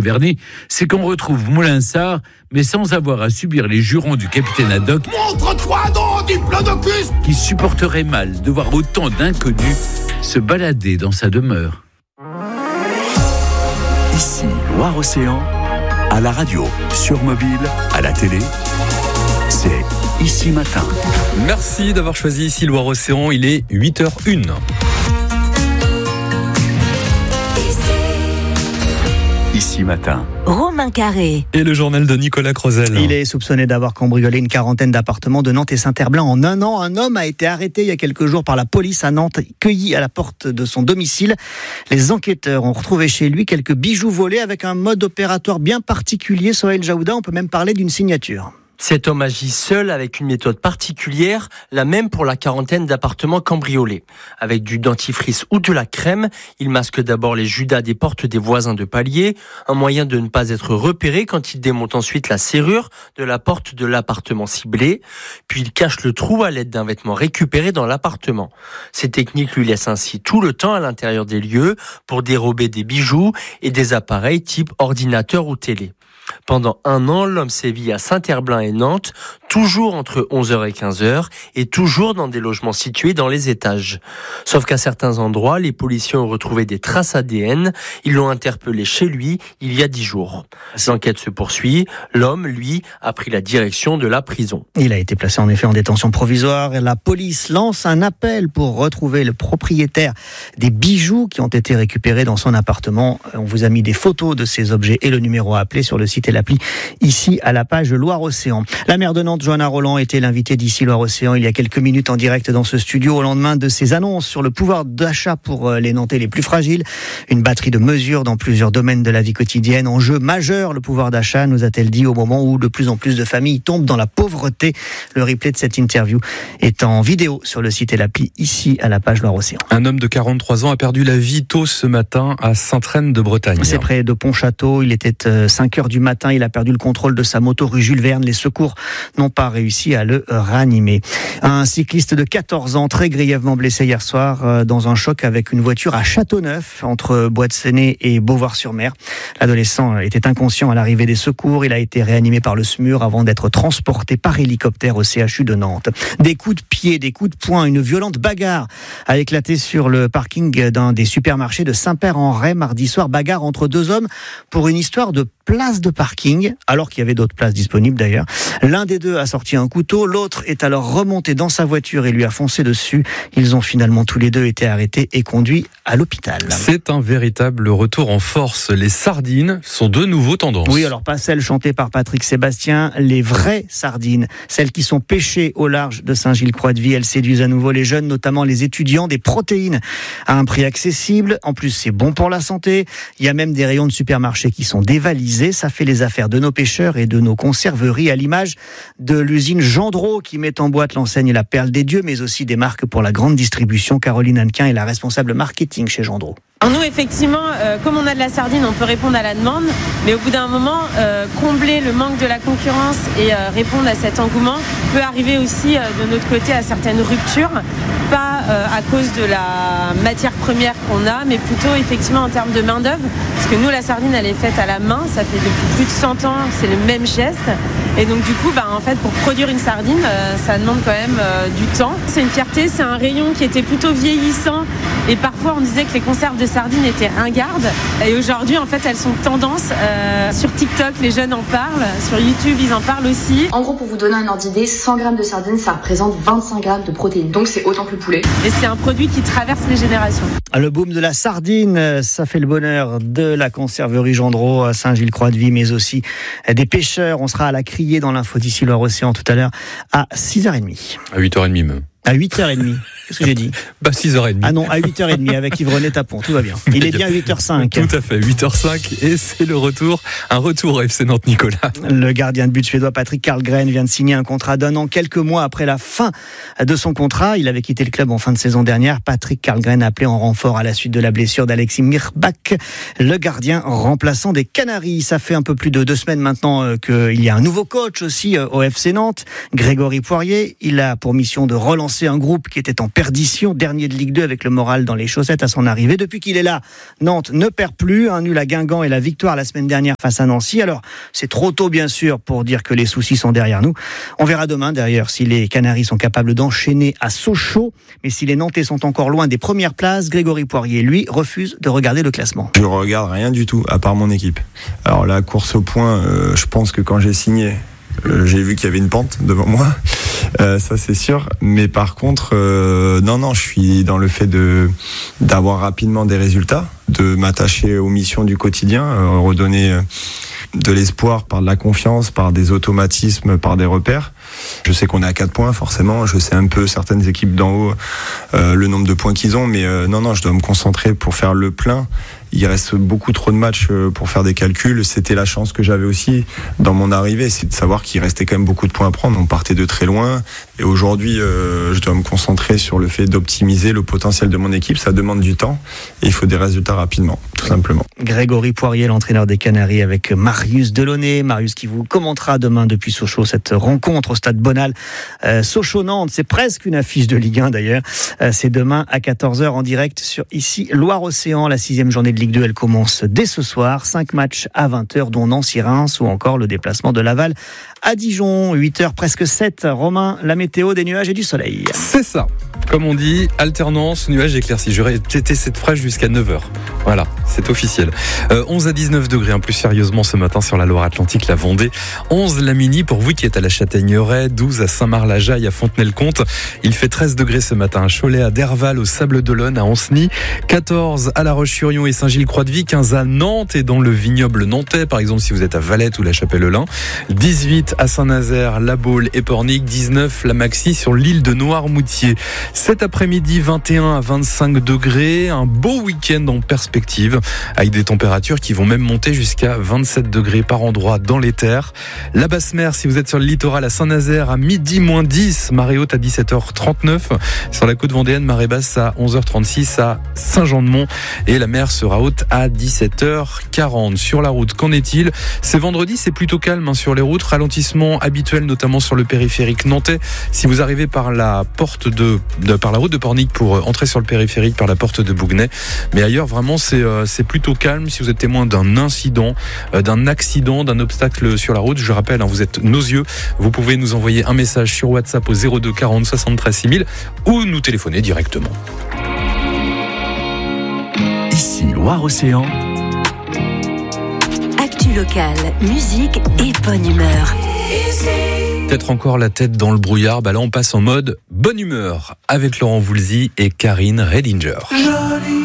Vernet, c'est qu'on retrouve Moulinsart, mais sans avoir à subir les jurons du capitaine Haddock. Montre-toi donc, diplodocus, qui supporterait mal de voir autant d'inconnus se balader dans sa demeure. Ici, Loire-Océan, à la radio, sur mobile, à la télé, c'est Ici Matin. Merci d'avoir choisi Ici Loire-Océan, il est 8h01. Ici Matin. Romain Carré. Et le journal de Nicolas Crozel. Il est soupçonné d'avoir cambriolé une quarantaine d'appartements de Nantes et Saint-Herblain en un an. Un homme a été arrêté il y a quelques jours par la police à Nantes, cueilli à la porte de son domicile. Les enquêteurs ont retrouvé chez lui quelques bijoux volés avec un mode opératoire bien particulier. Sohail Jaouda, on peut même parler d'une signature. Cet homme agit seul avec une méthode particulière, la même pour la quarantaine d'appartements cambriolés. Avec du dentifrice ou de la crème, il masque d'abord les judas des portes des voisins de palier, un moyen de ne pas être repéré quand il démonte ensuite la serrure de la porte de l'appartement ciblé, puis il cache le trou à l'aide d'un vêtement récupéré dans l'appartement. Ces techniques lui laissent ainsi tout le temps à l'intérieur des lieux pour dérober des bijoux et des appareils type ordinateur ou télé. Pendant un an, l'homme sévit à Saint-Herblain et Nantes, toujours entre 11h et 15h, et toujours dans des logements situés dans les étages. Sauf qu'à certains endroits, les policiers ont retrouvé des traces ADN. Ils l'ont interpellé chez lui il y a 10 jours. L'enquête se poursuit. L'homme, lui, a pris la direction de la prison. Il a été placé en effet en détention provisoire. La police lance un appel pour retrouver le propriétaire des bijoux qui ont été récupérés dans son appartement. On vous a mis des photos de ces objets et le numéro à appeler sur le site et l'appli ici à la page Loire-Océan. La maire de Nantes, Johanna Rolland, était l'invitée d'Ici Loire-Océan il y a quelques minutes en direct dans ce studio au lendemain de ses annonces sur le pouvoir d'achat pour les Nantais les plus fragiles. Une batterie de mesures dans plusieurs domaines de la vie quotidienne. Enjeu majeur, le pouvoir d'achat, nous a-t-elle dit, au moment où de plus en plus de familles tombent dans la pauvreté. Le replay de cette interview est en vidéo sur le site et l'appli ici à la page Loire-Océan. Un homme de 43 ans a perdu la vie tôt ce matin à Sainte-Reine-de-Bretagne. C'est près de Pontchâteau. Il était 5h du matin. Il a perdu le contrôle de sa moto rue Jules Verne. Les secours n'ont pas réussi à le réanimer. Un cycliste de 14 ans très grièvement blessé hier soir dans un choc avec une voiture à Châteauneuf entre Bois-de-Séné et Beauvoir-sur-Mer. L'adolescent était inconscient à l'arrivée des secours. Il a été réanimé par le SMUR avant d'être transporté par hélicoptère au CHU de Nantes. Des coups de pied, des coups de poing, une violente bagarre a éclaté sur le parking d'un des supermarchés de Saint-Père-en-Retz mardi soir. Bagarre entre deux hommes pour une histoire de place de parking, alors qu'il y avait d'autres places disponibles d'ailleurs. L'un des deux a sorti un couteau, l'autre est alors remonté dans sa voiture et lui a foncé dessus. Ils ont finalement tous les deux été arrêtés et conduits à l'hôpital. C'est un véritable retour en force. Les sardines sont de nouveau tendance. Oui, alors pas celles chantées par Patrick Sébastien, les vraies sardines, celles qui sont pêchées au large de Saint-Gilles-Croix-de-Vie. Elles séduisent à nouveau les jeunes, notamment les étudiants, des protéines à un prix accessible. En plus, c'est bon pour la santé. Il y a même des rayons de supermarché qui sont dévalisés. Ça fait les affaires de nos pêcheurs et de nos conserveries, à l'image de l'usine Gendreau qui met en boîte l'enseigne La Perle des Dieux, mais aussi des marques pour la grande distribution. Caroline Hannequin est la responsable marketing chez Gendreau. Alors nous, effectivement, comme on a de la sardine, on peut répondre à la demande, mais au bout d'un moment, combler le manque de la concurrence et répondre à cet engouement peut arriver aussi de notre côté à certaines ruptures, pas à cause de la matière première qu'on a, mais plutôt effectivement en termes de main d'œuvre, parce que nous, la sardine, elle est faite à la main, ça fait depuis plus de 100 ans, c'est le même geste, et donc du coup, en fait, pour produire une sardine, ça demande quand même du temps. C'est une fierté, c'est un rayon qui était plutôt vieillissant, et parfois on disait que les conserves de sardines étaient ringardes, et aujourd'hui, en fait, elles sont tendance. Sur TikTok, les jeunes en parlent, sur YouTube, ils en parlent aussi. En gros, pour vous donner un ordre d'idée, 100 grammes de sardines, ça représente 25 grammes de protéines, donc c'est autant que le poulet. Et c'est un produit qui traverse les générations. Le boom de la sardine, ça fait le bonheur de la conserverie Gendreau à Saint-Gilles-Croix-de-Vie, mais aussi des pêcheurs. On sera à la criée dans l'info d'ici Loire-Océan tout à l'heure à 6h30. À 8h30 même. À 8h30. Qu'est-ce que j'ai dit ? 6h30. Ah non, à 8h30 avec Yves-René Tapon, tout va bien. Il est bien 8h05. Tout à fait, 8h05 et c'est le retour. Un retour au FC Nantes, Nicolas. Le gardien de but suédois Patrick Karlgren vient de signer un contrat d'1 an quelques mois après la fin de son contrat. Il avait quitté le club en fin de saison dernière. Patrick Karlgren appelé en renfort à la suite de la blessure d'Alexis Mirbach, le gardien remplaçant des Canaries. Ça fait un peu plus de 2 semaines maintenant qu'il y a un nouveau coach aussi au FC Nantes, Grégory Poirier. Il a pour mission de relancer un groupe qui était en perdition, dernier de Ligue 2 avec le moral dans les chaussettes à son arrivée. Depuis qu'il est là, Nantes ne perd plus, un nul à Guingamp et la victoire la semaine dernière face à Nancy. Alors, c'est trop tôt bien sûr pour dire que les soucis sont derrière nous. On verra demain d'ailleurs si les Canaries sont capables d'enchaîner à Sochaux, mais si les Nantais sont encore loin des premières places, Grégory Poirier, lui, refuse de regarder le classement. Je regarde rien du tout, à part mon équipe. Alors la course au point, je pense que quand j'ai signé, j'ai vu qu'il y avait une pente devant moi, ça c'est sûr. Mais par contre, non, je suis dans le fait d'avoir rapidement des résultats, de m'attacher aux missions du quotidien, redonner de l'espoir par de la confiance, par des automatismes, par des repères. Je sais qu'on est à 4 points forcément, je sais un peu certaines équipes d'en haut, le nombre de points qu'ils ont, mais non, je dois me concentrer pour faire le plein. Il reste beaucoup trop de matchs pour faire des calculs. C'était la chance que j'avais aussi dans mon arrivée, c'est de savoir qu'il restait quand même beaucoup de points à prendre. On partait de très loin et aujourd'hui, je dois me concentrer sur le fait d'optimiser le potentiel de mon équipe. Ça demande du temps et il faut des résultats rapidement, tout simplement. Grégory Poirier, l'entraîneur des Canaries, avec Marius Delaunay. Marius qui vous commentera demain depuis Sochaux cette rencontre au stade Bonal. Sochaux-Nantes, c'est presque une affiche de Ligue 1 d'ailleurs. C'est demain à 14h en direct sur ici Loire-Océan. La 6e journée de Ligue 2, elle commence dès ce soir. 5 matchs à 20h, dont Nancy-Reims ou encore le déplacement de Laval à Dijon. 8h presque 7. Romain, la météo, des nuages et du soleil. C'est ça. Comme on dit, alternance, nuages éclaircis. Je répétais cette phrase jusqu'à 9h. Voilà, c'est officiel. 11 à 19 degrés, plus sérieusement ce matin sur la Loire-Atlantique, la Vendée. 11 la mini pour vous qui êtes à la Châtaigneraie, 12 à Saint-Marc-la-Jaille, à Fontenay-le-Comte. Il fait 13 degrés ce matin à Cholet, à Derval, au Sable-d'Olonne, à Ancenis. 14 à La Roche-sur-Yon et Saint-Gilles-Croix-de-Vie. 15 à Nantes et dans le vignoble nantais, par exemple si vous êtes à Valette ou la Chapelle-Lin. 18 à Saint-Nazaire, La Baule et Pornic. 19 la Maxi sur l'île de Noirmoutier. Cet après-midi, 21 à 25 degrés. Un beau week-end en perspective avec des températures qui vont même monter jusqu'à 27 degrés par endroit dans les terres. La basse mer, si vous êtes sur le littoral à Saint-Nazaire, à midi moins 10. Marée haute à 17h39. Sur la côte vendéenne, marée basse à 11h36 à Saint-Jean-de-Mont. Et la mer sera haute à 17h40. Sur la route, qu'en est-il ? C'est vendredi, c'est plutôt calme sur les routes. Ralentissement habituel, notamment sur le périphérique nantais. Si vous arrivez par la porte par la route de Pornic pour entrer sur le périphérique par la porte de Bouguenais. Mais ailleurs, vraiment, c'est plutôt calme. Si vous êtes témoin d'un incident, d'un accident, d'un obstacle sur la route, je rappelle, vous êtes nos yeux. Vous pouvez nous envoyer un message sur WhatsApp au 02 40 73 6000 ou nous téléphoner directement. Ici Loire-Océan. Actu locale, musique et bonne humeur. Peut-être encore la tête dans le brouillard, là on passe en mode bonne humeur avec Laurent Voulzy et Karine Redinger.